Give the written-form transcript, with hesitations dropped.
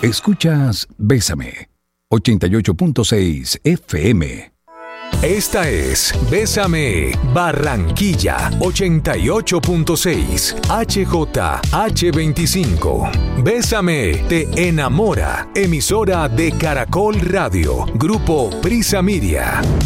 Escuchas Bésame, 88.6 FM. Esta es Bésame Barranquilla 88.6 HJH25. Bésame te enamora. Emisora de Caracol Radio. Grupo Prisa Media.